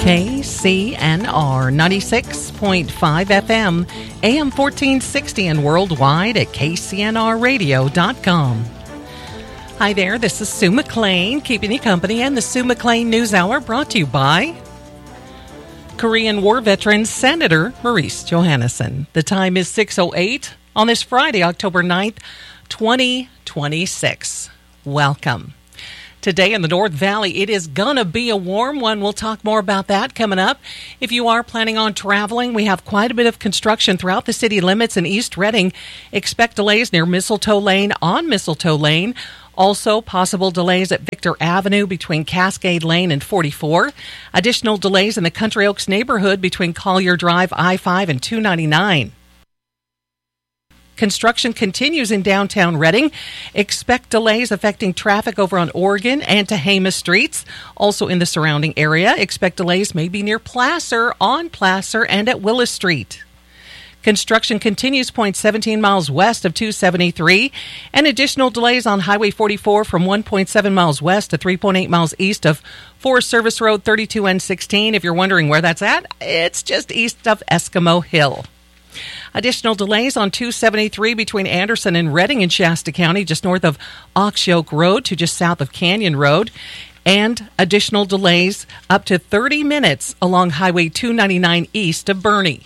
KCNR 96.5 FM, AM 1460, and worldwide at kcnrradio.com. Hi there, this is Sue McLean, keeping you company, and the Sue McLean News Hour brought to you by Korean War veteran Senator Maurice Johannesson. The time is 6:08 on this Friday, October 9th, 2026. Welcome. Today in the North Valley, it is going to be a warm one. We'll talk more about that coming up. If you are planning on traveling, we have quite a bit of construction throughout the city limits in East Reading. Expect delays near Mistletoe Lane on Mistletoe Lane. Also, possible delays at Victor Avenue between Cascade Lane and 44. Additional delays in the Country Oaks neighborhood between Collier Drive, I-5, and 299. Construction continues in downtown Reading. Expect delays affecting traffic over on Oregon and Tehama Streets. Also in the surrounding area, expect delays may be near Placer, on Placer, and at Willis Street. Construction continues 0.17 miles west of 273, and additional delays on Highway 44 from 1.7 miles west to 3.8 miles east of Forest Service Road 32 and 16. If you're wondering where that's at, it's just east of Eskimo Hill. Additional delays on 273 between Anderson and Reading in Shasta County, just north of Ox Yoke Road to just south of Canyon Road. And additional delays up to 30 minutes along Highway 299 east of Boerne.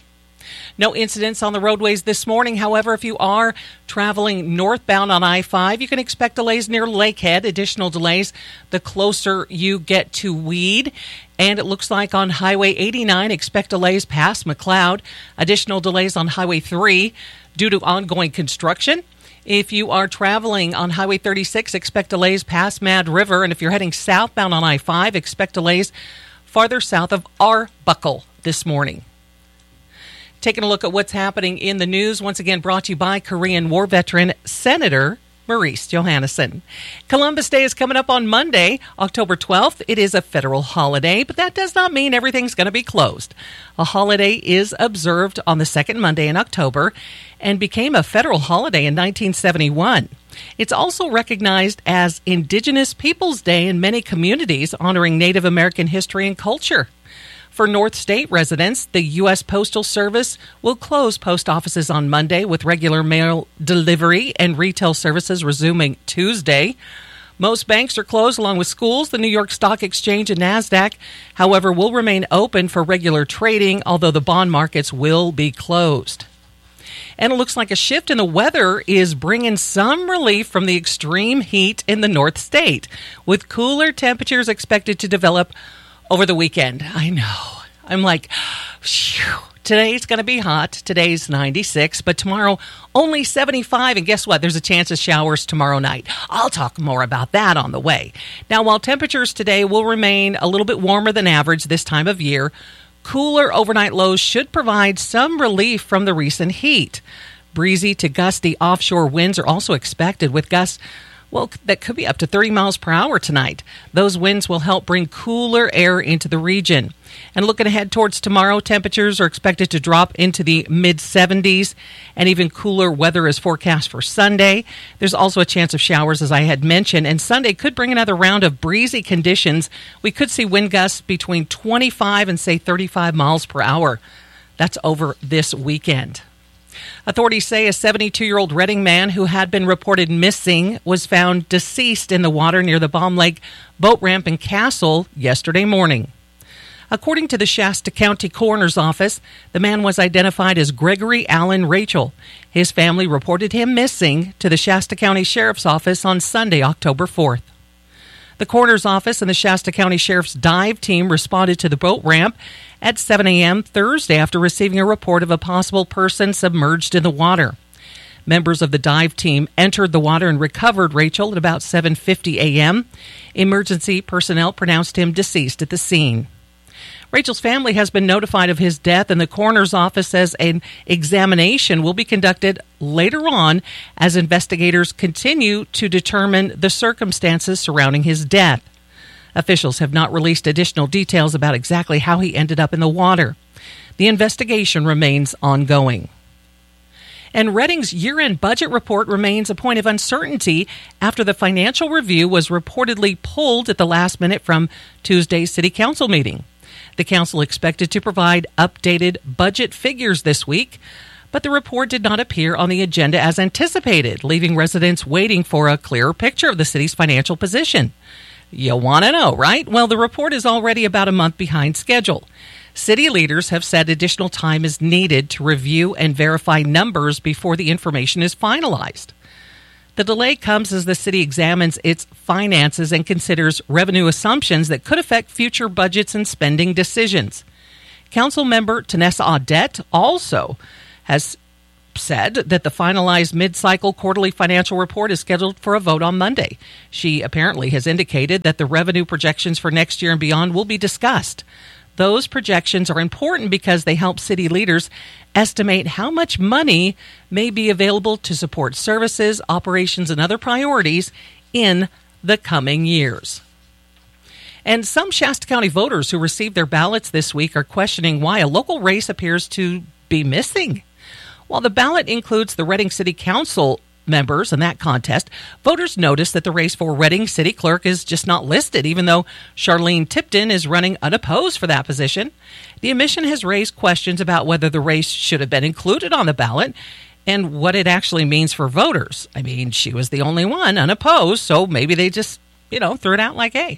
No incidents on the roadways this morning. However, if you are traveling northbound on I-5, you can expect delays near Lakehead. Additional delays the closer you get to Weed. And it looks like on Highway 89, expect delays past McLeod. Additional delays on Highway 3 due to ongoing construction. If you are traveling on Highway 36, expect delays past Mad River. And if you're heading southbound on I-5, expect delays farther south of Arbuckle this morning. Taking a look at what's happening in the news, once again brought to you by Korean War veteran Senator Maurice Johannesson. Columbus Day is coming up on Monday, October 12th. It is a federal holiday, but that does not mean everything's going to be closed. A holiday is observed on the second Monday in October and became a federal holiday in 1971. It's also recognized as Indigenous Peoples Day in many communities, honoring Native American history and culture. For North State residents, the U.S. Postal Service will close post offices on Monday, with regular mail delivery and retail services resuming Tuesday. Most banks are closed, along with schools. The New York Stock Exchange and NASDAQ, however, will remain open for regular trading, although the bond markets will be closed. And it looks like a shift in the weather is bringing some relief from the extreme heat in the North State, with cooler temperatures expected to develop over the weekend. I know. I'm like, phew. Today's going to be hot. Today's 96, but tomorrow only 75. And guess what? There's a chance of showers tomorrow night. I'll talk more about that on the way. Now, while temperatures today will remain a little bit warmer than average this time of year, cooler overnight lows should provide some relief from the recent heat. Breezy to gusty offshore winds are also expected, with gusts that could be up to 30 miles per hour tonight. Those winds will help bring cooler air into the region. And looking ahead towards tomorrow, temperatures are expected to drop into the mid-70s, and even cooler weather is forecast for Sunday. There's also a chance of showers, as I had mentioned, and Sunday could bring another round of breezy conditions. We could see wind gusts between 25 and, say, 35 miles per hour. That's over this weekend. Authorities say a 72-year-old Reading man who had been reported missing was found deceased in the water near the Baum Lake boat ramp in Castle yesterday morning. According to the Shasta County Coroner's Office, the man was identified as Gregory Allen Rachel. His family reported him missing to the Shasta County Sheriff's Office on Sunday, October 4th. The Coroner's Office and the Shasta County Sheriff's dive team responded to the boat ramp at 7 a.m. Thursday after receiving a report of a possible person submerged in the water. Members of the dive team entered the water and recovered Rachel at about 7:50 a.m. Emergency personnel pronounced him deceased at the scene. Rachel's family has been notified of his death, and the coroner's office says an examination will be conducted later on as investigators continue to determine the circumstances surrounding his death. Officials have not released additional details about exactly how he ended up in the water. The investigation remains ongoing. And Reading's year-end budget report remains a point of uncertainty after the financial review was reportedly pulled at the last minute from Tuesday's City Council meeting. The council expected to provide updated budget figures this week, but the report did not appear on the agenda as anticipated, leaving residents waiting for a clearer picture of the city's financial position. You want to know, right? Well, the report is already about a month behind schedule. City leaders have said additional time is needed to review and verify numbers before the information is finalized. The delay comes as the city examines its finances and considers revenue assumptions that could affect future budgets and spending decisions. Council member Tanessa Audette also has said that the finalized mid-cycle quarterly financial report is scheduled for a vote on Monday. She apparently has indicated that the revenue projections for next year and beyond will be discussed. Those projections are important because they help city leaders estimate how much money may be available to support services, operations, and other priorities in the coming years. And some Shasta County voters who received their ballots this week are questioning why a local race appears to be missing. While the ballot includes the Reading City Council members in that contest, voters noticed that the race for Reading City Clerk is just not listed, even though Charlene Tipton is running unopposed for that position. The omission has raised questions about whether the race should have been included on the ballot and what it actually means for voters. I mean, she was the only one unopposed, so maybe they just, threw it out like, hey,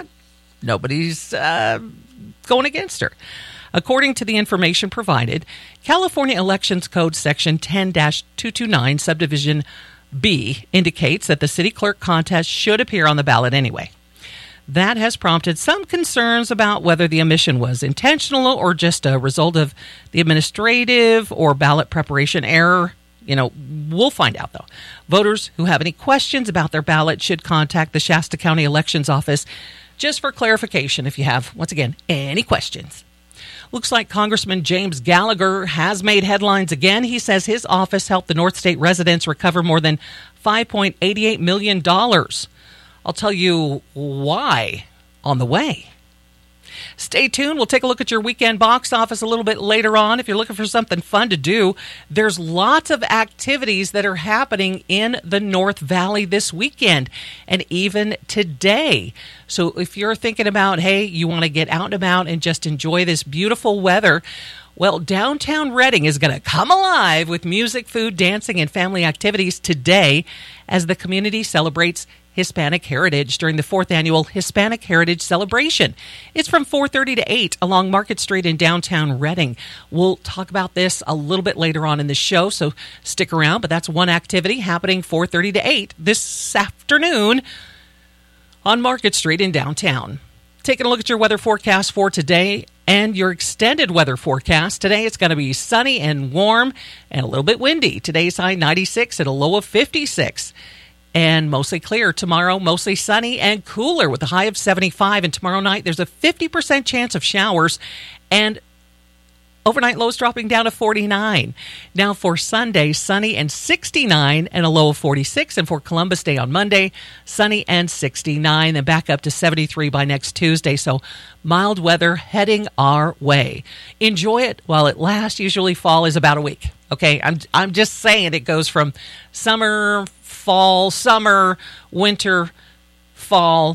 nobody's going against her. According to the information provided, California Elections Code Section 10-229, Subdivision B, indicates that the city clerk contest should appear on the ballot anyway. That has prompted some concerns about whether the omission was intentional or just a result of the administrative or ballot preparation error. We'll find out, though. Voters who have any questions about their ballot should contact the Shasta County Elections Office just for clarification if you have, once again, any questions. Looks like Congressman James Gallagher has made headlines again. He says his office helped the North State residents recover more than $5.88 million. I'll tell you why on the way. Stay tuned. We'll take a look at your weekend box office a little bit later on. If you're looking for something fun to do, there's lots of activities that are happening in the North Valley this weekend and even today. So if you're thinking about, hey, you want to get out and about and just enjoy this beautiful weather, well, downtown Reading is going to come alive with music, food, dancing, and family activities today as the community celebrates Hispanic Heritage during the 4th Annual Hispanic Heritage Celebration. It's from 4:30 to 8 along Market Street in downtown Reading. We'll talk about this a little bit later on in the show, so stick around. But that's one activity happening 4:30 to 8 this afternoon on Market Street in downtown. Taking a look at your weather forecast for today and your extended weather forecast. Today it's going to be sunny and warm and a little bit windy. Today's high 96 and a low of 56. And mostly clear. Tomorrow, mostly sunny and cooler with a high of 75. And tomorrow night, there's a 50% chance of showers and overnight lows dropping down to 49. Now for Sunday, sunny and 69 and a low of 46. And for Columbus Day on Monday, sunny and 69 and back up to 73 by next Tuesday. So mild weather heading our way. Enjoy it while it lasts. Usually fall is about a week. Okay, I'm just saying it goes from summer, fall, summer, winter, fall,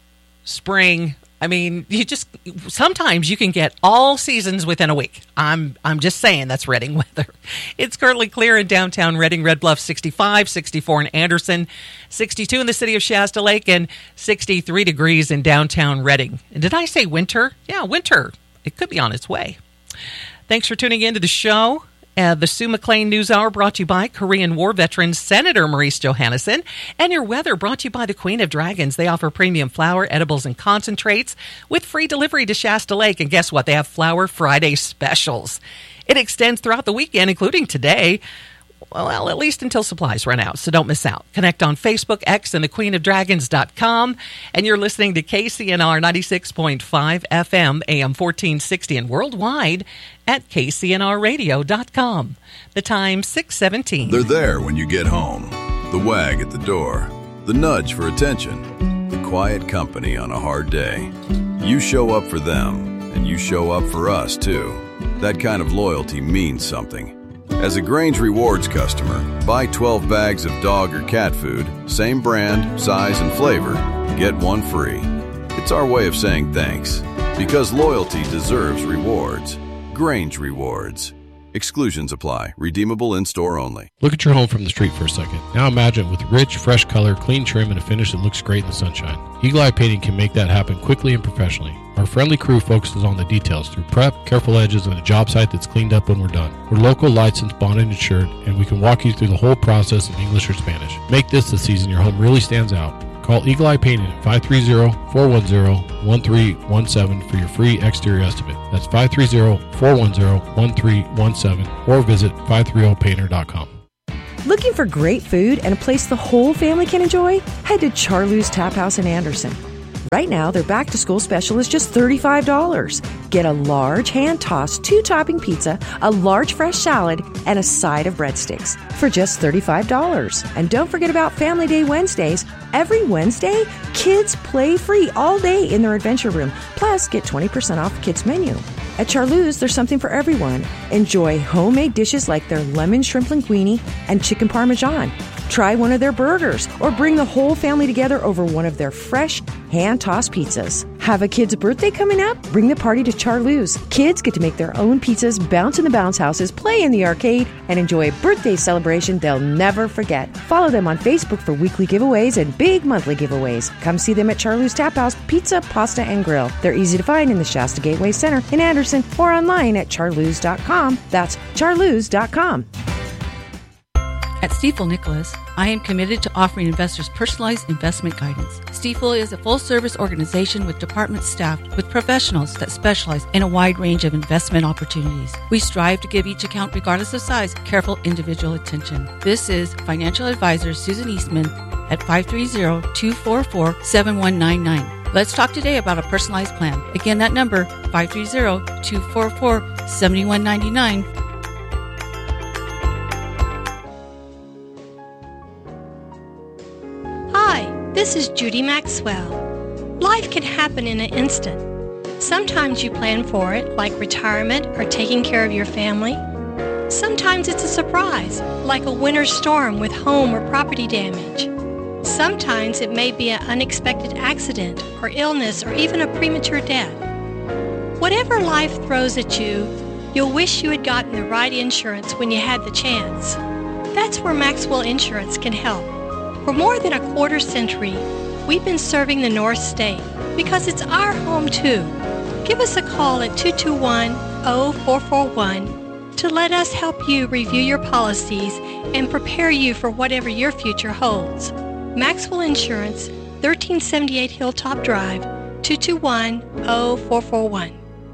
spring. I mean, sometimes you can get all seasons within a week. I'm just saying that's Reading weather. It's currently clear in downtown Reading, Red Bluff 65, 64 in Anderson, 62 in the city of Shasta Lake, and 63 degrees in downtown Reading. And did I say winter? Yeah, winter. It could be on its way. Thanks for tuning in to the show. The Sue McLean News Hour brought to you by Korean War veteran Senator Maurice Johannesson. And your weather brought to you by the Queen of Dragons. They offer premium flour, edibles, and concentrates with free delivery to Shasta Lake. And guess what? They have Flower Friday specials. It extends throughout the weekend, including today. Well, at least until supplies run out, so don't miss out. Connect on Facebook, X, and thequeenofdragons.com. And you're listening to KCNR 96.5 FM, AM 1460, and worldwide at kcnrradio.com. The time, 6:17. They're there when you get home. The wag at the door. The nudge for attention. The quiet company on a hard day. You show up for them, and you show up for us, too. That kind of loyalty means something. As a Grange Rewards customer, buy 12 bags of dog or cat food, same brand, size, and flavor, get one free. It's our way of saying thanks. Because loyalty deserves rewards. Grange Rewards. Exclusions apply. Redeemable in-store only. Look at your home from the street for a second. Now imagine it with rich, fresh color, clean trim, and a finish that looks great in the sunshine. Eagle Eye Painting can make that happen quickly and professionally. Our friendly crew focuses on the details through prep, careful edges, and a job site that's cleaned up when we're done. We're local, licensed, bonded, and insured, and we can walk you through the whole process in English or Spanish. Make this the season your home really stands out. Call Eagle Eye Painting at 530-410-1317 for your free exterior estimate. That's 530-410-1317 or visit 530painter.com. Looking for great food and a place the whole family can enjoy? Head to Charlou's Tap House in Anderson. Right now, their back-to-school special is just $35. Get a large hand-tossed 2-topping pizza, a large fresh salad, and a side of breadsticks for just $35. And don't forget about Family Day Wednesdays. Every Wednesday, kids play free all day in their adventure room. Plus, get 20% off kids' menu. At Charlou's, there's something for everyone. Enjoy homemade dishes like their lemon shrimp linguine and chicken parmesan. Try one of their burgers or bring the whole family together over one of their fresh hand-tossed pizzas. Have a kid's birthday coming up? Bring the party to Charlou's. Kids get to make their own pizzas, bounce in the bounce houses, play in the arcade, and enjoy a birthday celebration they'll never forget. Follow them on Facebook for weekly giveaways and big monthly giveaways. Come see them at Charlou's Tap House Pizza, Pasta, and Grill. They're easy to find in the Shasta Gateway Center in Anderson or online at charloos.com. That's charloos.com. At Stifel Nicholas, I am committed to offering investors personalized investment guidance. Stifel is a full-service organization with departments staffed with professionals that specialize in a wide range of investment opportunities. We strive to give each account, regardless of size, careful individual attention. This is financial advisor Susan Eastman at 530-244-7199. Let's talk today about a personalized plan. Again, that number, 530-244-7199. This is Judy Maxwell. Life can happen in an instant. Sometimes you plan for it, like retirement or taking care of your family. Sometimes it's a surprise, like a winter storm with home or property damage. Sometimes it may be an unexpected accident or illness or even a premature death. Whatever life throws at you, you'll wish you had gotten the right insurance when you had the chance. That's where Maxwell Insurance can help. For more than a quarter century, we've been serving the North State because it's our home too. Give us a call at 221-0441 to let us help you review your policies and prepare you for whatever your future holds. Maxwell Insurance, 1378 Hilltop Drive, 221-0441.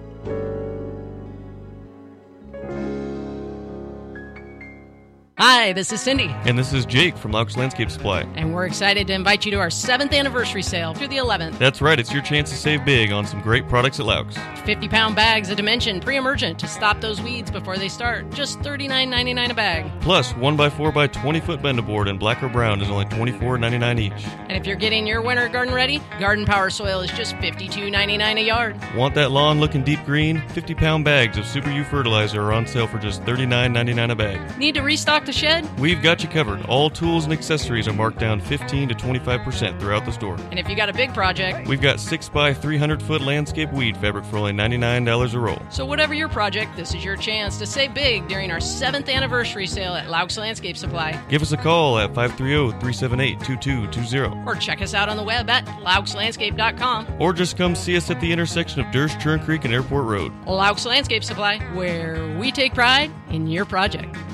Hi, this is Cindy. And this is Jake from Laux Landscape Supply. And we're excited to invite you to our 7th anniversary sale through the 11th. That's right, it's your chance to save big on some great products at Laux. 50-pound bags of Dimension pre-emergent to stop those weeds before they start. Just $39.99 a bag. Plus, 1x4 by 20-foot bender board in black or brown is only $24.99 each. And if you're getting your winter garden ready, Garden Power soil is just $52.99 a yard. Want that lawn looking deep green? 50-pound bags of Super U fertilizer are on sale for just $39.99 a bag. Need to restock the shed? We've got you covered. All tools and accessories are marked down 15 to 25% throughout the store. And if you got a big project, we've got 6x 300-foot landscape weed fabric for only $99 a roll. So whatever your project, this is your chance to save big during our 7th anniversary sale at Laux Landscape Supply. Give us a call at 530-378-2220. Or check us out on the web at lauxlandscape.com. Or just come see us at the intersection of Durst, Churn Creek, and Airport Road. Laux Landscape Supply, where we take pride in your project.